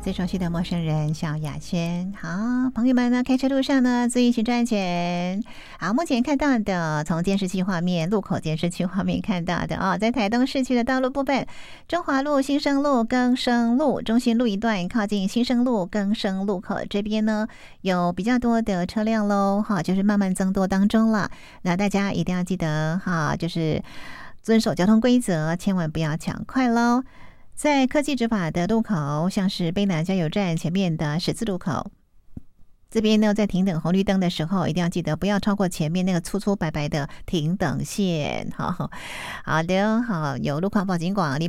最熟悉的陌生人小雅轩。好，朋友们呢，开车路上呢，注意行车安全。好，目前看到的从监视器画面、路口监视器画面看到的在台东市区的道路部分，中华路、新生路、更生路、中心路一段靠近新生路更生路口这边呢，有比较多的车辆喽，就是慢慢增多当中了。那大家一定要记得就是遵守交通规则，千万不要抢快喽。在科技执法的路口，像是卑南加油站前面的十字路口，这边呢，在停等红绿灯的时候，一定要记得不要超过前面那个粗粗白白的停等线。好的，好，有路况报警广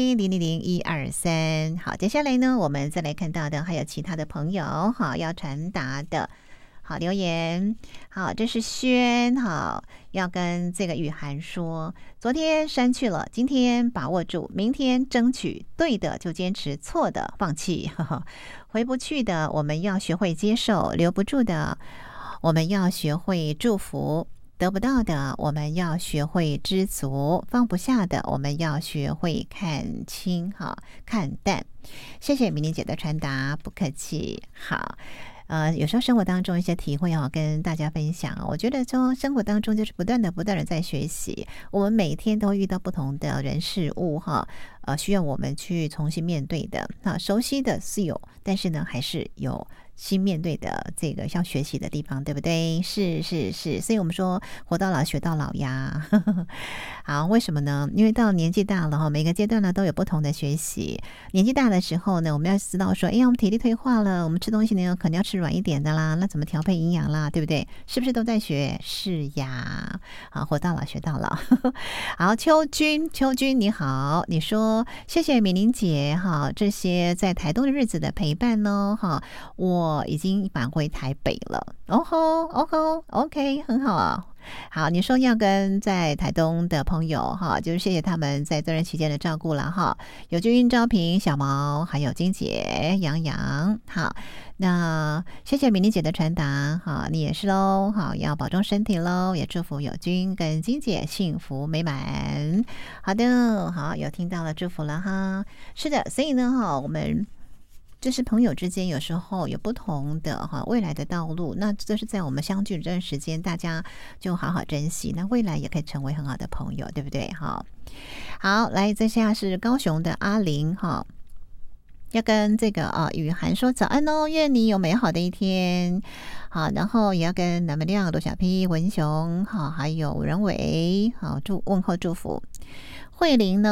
0800000123。好，接下来呢，我们再来看到的还有其他的朋友要传达的。好，留言好，这是轩要跟这个雨涵说，昨天删去了，今天把握住，明天争取，对的就坚持，错的放弃，回不去的我们要学会接受，留不住的我们要学会祝福，得不到的我们要学会知足，放不下的我们要学会看清看淡。谢谢米妮姐的传达，不客气。好，有时候生活当中一些体会跟大家分享。我觉得说生活当中就是不断的在学习，我们每天都遇到不同的人事物需要我们去重新面对的。熟悉的是有，但是呢还是有新面对的这个要学习的地方，对不对？是，所以我们说活到老学到老呀。好，为什么呢？因为到年纪大了每个阶段呢都有不同的学习。年纪大的时候呢，我们要知道说，我们体力退化了，我们吃东西呢可能要吃软一点的啦，那怎么调配营养啦，对不对？是不是都在学？是呀。好，活到老学到老。好，秋君你好，你说谢谢美玲姐这些在台东的日子的陪伴哦我已经返回台北了。OK， 很好啊。好，你说要跟在台东的朋友就是谢谢他们在这段期间的照顾了有君、昭平、小毛，还有金姐、杨洋。好，那谢谢米妮姐的传达你也是喽要保重身体喽，也祝福友君跟金姐幸福美满。好的，好，有听到了，祝福了是的，所以呢我们就是朋友之间有时候有不同的未来的道路，那这是在我们相聚的这段时间，大家就好好珍惜，那未来也可以成为很好的朋友，对不对？好，来，接下来是高雄的阿玲要跟这个雨涵说早安哦，愿你有美好的一天。好，然后也要跟南门亮、罗小 P、文雄还有任伟问候祝福。慧玲呢